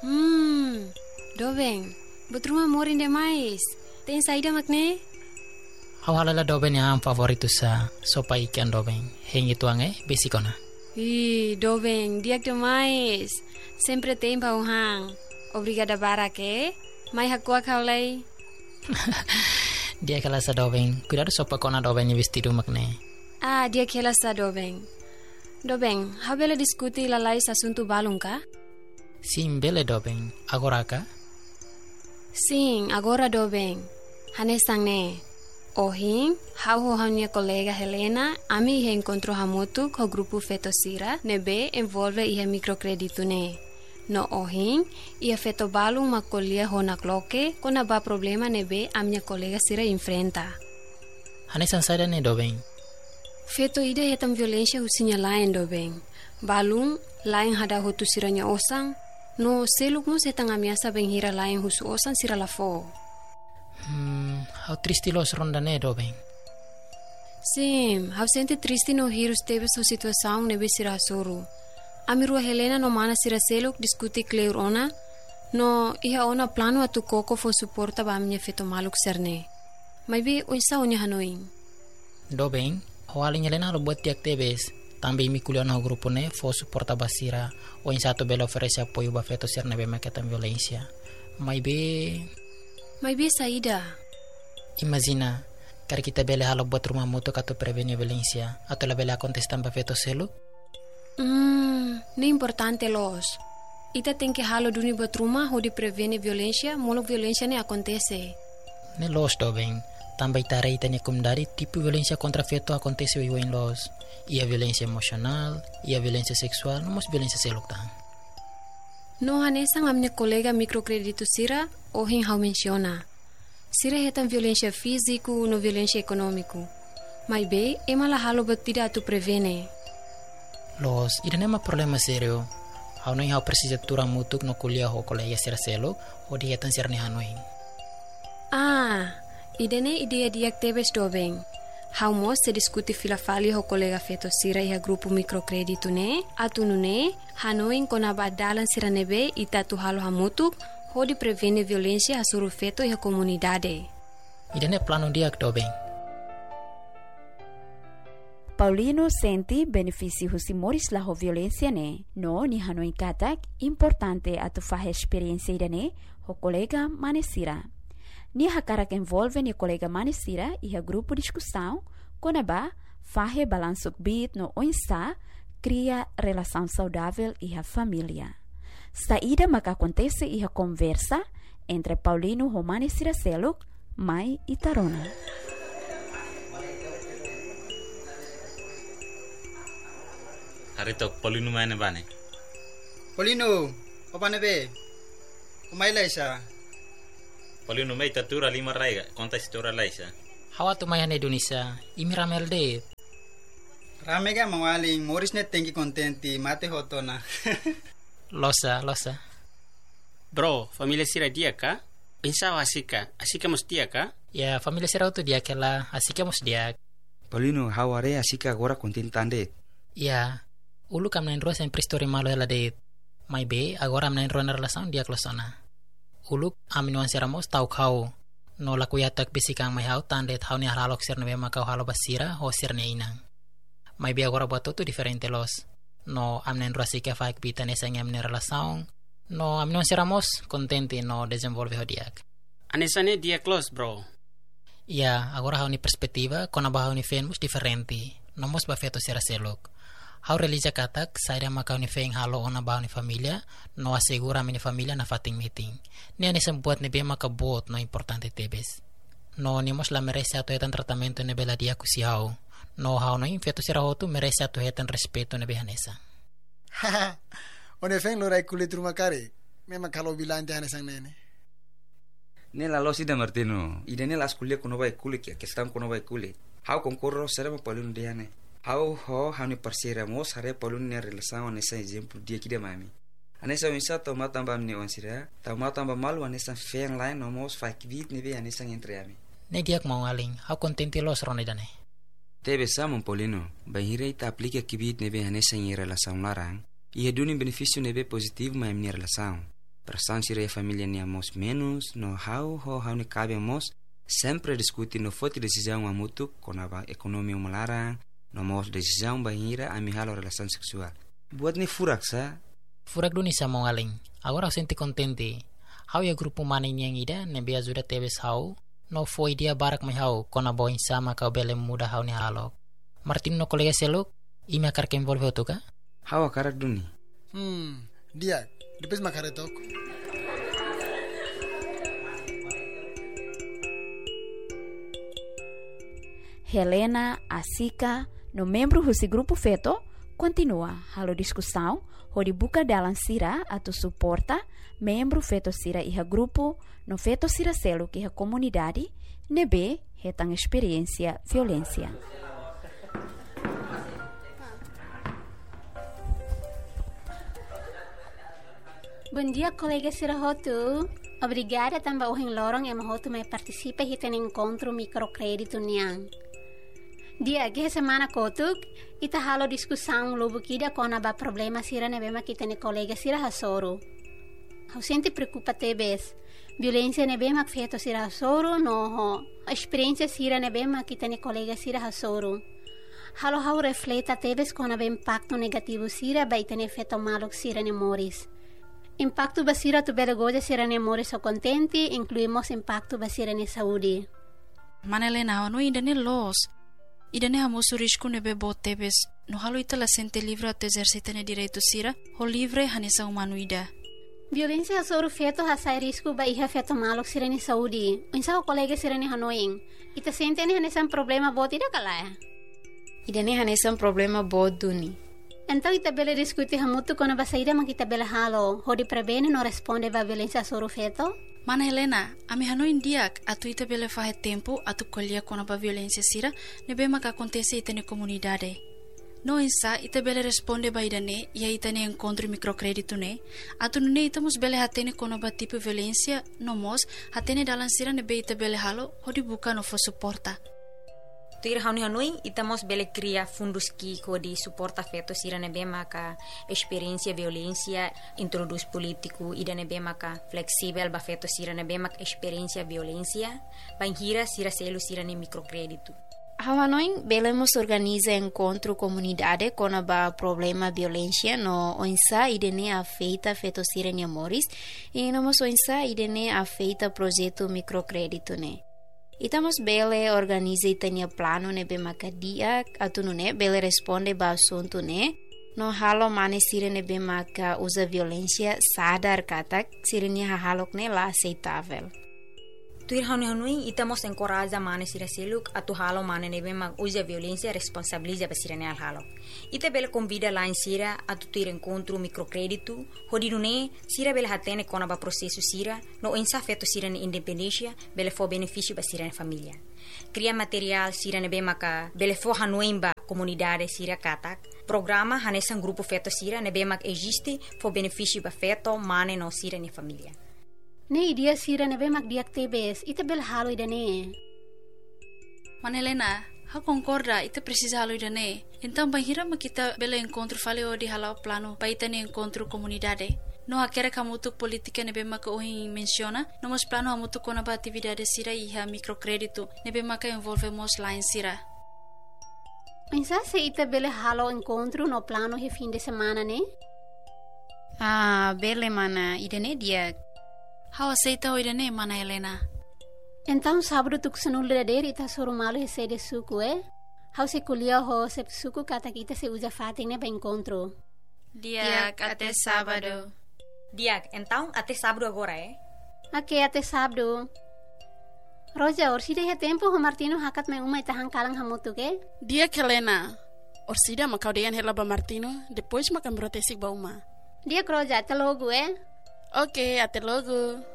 Dobeng, betruma morin demais. Tem saída makne? Hawalala doben yang favoritus sa sopa ikan dobeng. Hengi tuange besikona. Dobeng, diak demais. Sempre tem pauhang. Obrigada barake. Mai hakua kaulai. Dia kala sa dobeng. Cuidado sopa kona dobeng vestido makne. Dia kela sa dobeng. Dobeng, habela diskuti lalai asunto balung ka? Sim, bele dobeng. Agora ka? Sim, agora dobeng. Hanesang ne. Ohin, hau minha colega Helena, ami encontrou hamutu com o grupo Fetosira, nebe envolve ia microcredito ne. No ohin, ia feto balung macolia honakloke, con aba problema nebe a minha colega Sira enfrenta. Hanesang sada ne dobeng. Feto ida hetam violência husinya lain dobeng. Balung, lain hada hotu siranya osang, no seluk mo setang amiasa benghira lain husu osang sira lafo. How triste los ronda ne dobeng. Sim, how sente triste no hirus tebe so situação nebe sira soru. Amirua Helena no mana sira seluk diskuti kleur ona, no iha ona plano atu koko fo suporta ba minha feto maluk serne. Maybe oisa onya hanoing. Dobeng, hawalin Helena lo buat tiak tebes. Tambi mi kuliah no grupo ne fo suporta basira o in satu belo oferece apoio ba feto ser nebe maketan violência. Maybe saída. Imagina, kar kita bele halo buat rumah mutu kato prevenir violência atau la bele acontestan ba feto selu? Não importante los. Ita tem que halo duni buat rumah ho di prevenir violência, molo violência ne acontece. Ne los dobeng. Também tarei tanya kumdari tipo violência contra feto acontece em los. Ia violência emocional, ia violência sexual, não mas violência seluktan. No hanesang a minha colega microcredito Sira, ohin hau menciona. Sira hetan violência físico, no violência econômico. Mas bem, emala halo batida tu prevene. Los, ida nema problema sério. Hau não hau precisa tura mutuk no kuliah ho colega Sira selo, o dia hetan sirne hanoing. Idene ideia diak tebes dobeng. Hau mo se diskuti filafali ho colega feto Sira iha grupo microcredito ne, atunu ne, hanoing kona badalan Sira nebe ita tu halo hamutuk, ho di prevene violência hasuru feto iha comunidade. Idene plano diak dobeng. Paulino senti benefício husimores la ho violência ne, no ni hanoing katak importante atu fahe experiência idane ho colega manesira. Ni hakarak envolve ni colega manesira e a grupo discussão, konaba fahe balansuk bit no oinsa, cria relação saudável e a família. Saída maka acontece e a conversa entre Paulino e manesira seluk, mai e tarona. Haritok Paulino mana bane? Paulino, apa nebe? Kumai laisa. Paulino mai tatura lima raiga, konta istora laisa. Hawa tu mayan Indonesia, imi ramel de. Ramega mawaling, Moris net tengi kontenti, mate hotona. Losa. Bro, familia Sira dia ka? Pensaw asika mus dia ka? Ya, familia Sira tu dia kela, asika mus dia. Paulino, haware asika agora kontentande. Ya, ulu kam nain roa sempre story malo ela de. Mai be, agora am nain roa na relação dia klosona. Uluk aminuan seramos tau kau no laku yatak bisikang mai hau tandet hau ni halok serne bema kau halo basira ho serne inang. Mai be agora buat tu diferente los. No amnen rasi ke faik bita nesang amne relação. No aminuan seramos contente no desenvolve ho diak. Anesane dia close bro. Ya, agora hau ni perspektiva kona ba hau ni fenmus diferente. Nomos ba feto sera seluk. Hau relija katak, saira makau ni feng halo ona bau ni familia, no asegura mini familia na fating meeting. Ni ane sembuat ni bema ka bot no importante tebes. No ni mos la merece atu hetan tratamento ne bela dia kusi hau. No hau no infeto sira hotu merece atu hetan respeto ne behanesa. Haha, one feng lo rai kulit rumah kare. Memang kalau bilang jangan sang nene. Nela lo sida Martino, idene las kuliah kono bai kulit ya, kestam kono bai kulit. Hau concorro serema Paulino diane. Hau ni persiramos hare Paulino ne relação nessa exemplo dia que de mami. Anessa unsa tomata bam ne onsira, tomata bam malu anessa feng line nomos fakvit ne be anessa entre ami. Ne diak mau aling, hau contente los ronedane. Tebe samon Paulino, bahire ita aplica kibit ne be anessa em relação larang. E duni benefício ne be positivo ma em relação. Pressão sira família nia mos menos, no how ni cabe mos, sempre discutir no foto decisão amutu, konaba ekonomi melarang, no mos decisão bahira amihalo relação sexual. Buat ni furak sa? Furak duni sa mongaling. Agora senti contente. How ya grupo manin yang ida nebe ajuda tebes how no foi dia barak mai how kona boin sama kau bele muda how ni halok. Martin no kolega seluk imi akar ke envolve otuka? How akarak duni? Dia, depois makaretok. Helena, Asika, no membro desse grupo feto, continua a discussão, onde buka dalam sira atau suporta membro feto sira iha grupo, no feto sira selo que iha comunidade, nebe hetang experiência violência. Bom dia, colega Sirahotu. Obrigada também ao lorong yang mahotu me participa e tem encontro microcrédito niang. Dia que semana kotuk ita halo discussão lobo kida kona ba problema sira nebema kita ne colega sira hasoro. Hau sente preocupa tebes. Violência nebema feto sira hasoro no ho. A experiência sira nebema kita ne colega sira hasoro. Halo hau refleta tebes kona ba impacto negativo sira ba ita ne feto malok sira ne moris. Impacto basira tu bedagoja sira ne moris o contenti, incluímos impacto basira ne saúde. Manelena, no ainda ne los. Idane hamosu risco nebe botebes, no halo ita la sente livre at exercita ne direito sira, ho livre hanesa humano ida. Violência sobre feto hasai risco ba iha feto malok sira ne saúde. Insa o colega sira ne hanoing. Ita sente ne hanesa problema bot ida kalaya. Idane hanesa problema bot duni. Então ita bela discutir hamutu kona basaida man kita bela halo, ho di prebene no responde ba violência sobre feto? Mana Helena, ami hano indiak atu ita bele fahe tempo atu kolha kona ba violência sira nebe maka acontece ita ne comunidade. No insa ita bele responde ba idane ia ita ne encontro microcrédito ne atu ne ita mus bele hatene kona ba tipo violência no mos hatene dalan sira nebe ita bele halo hodi buka no fo suporta. Tuir hauni hanoi itamos bele cria fundos que de suporta feto sira nebe maka experiência violência introduz político ida nebe maka flexível ba feto sira nebe maka experiência violência banhira sira selo sira ne microcrédito. Hanoi belemos organiza encontro comunidade com a problema violência no onsa idene afeita feto sira ne moris e nomos onsa idene afeita projeto microcrédito ne. Itamos bele organiza itania plano nebe makadia atunu ne bele responde ba assunto ne no halo mane sire nebe maka usa violência sadar katak sire ni halok ne la aceitável. Tuir hanui itamos encoraja mane sira seluk atu halo mane nebe mak usa violência responsabiliza ba sire ne al halo. Ita bele convida lá em sira atu tuir encontro microcrédito hodinune sira bele hatene kona ba processo sira no insa feto sira ne independência bele fo benefício ba sira ne família. Cria material sira nebe maka bele fo hanui ba comunidade sira katak. Programa hanesan grupo feto sira nebe mak existe fo benefício ba feto mane no sira ne família. Ne idia sira nebe mak diak tebes ita bel halo idane. Manelena, ha concorda ita precisa halo idane. Então bahira ma kita bele encontro faleo di halau plano pa ita ne encontro comunidade. No hakere kamutuk politika nebe mak ohin menciona, nomos plano hamutuk kona ba atividade sira iha microcrédito nebe mak envolvemos lá em sira. Insa se ita bele halo encontro no plano he fin de semana ne? Ah, bele mana idane dia. How aceita o idane mana Helena? Então sábado tu kusanul dader ita soro malo he sede suku How se kulia ho se suku kata kita se usa fating ne ba encontro. Diak até sábado. Diak, então até sábado agora Ok, até sábado. Rosa, orsida he tempo ho Martino hakat me uma itahang kalang hamutu ke? Diak Helena. Orsida makau dean hela ba Martino, depois makam brotesik ba uma. Diak Rosa, até logo Ok, até logo.